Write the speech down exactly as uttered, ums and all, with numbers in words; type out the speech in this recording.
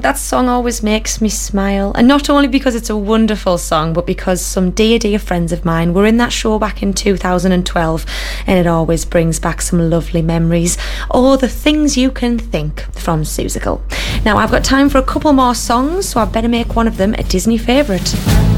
That song always makes me smile, and not only because it's a wonderful song, but because some dear, dear friends of mine were in that show back in two thousand twelve, and it always brings back some lovely memories. Oh, the things you can think from Seussical. Now, I've got time for a couple more songs, so I better make one of them a Disney favourite.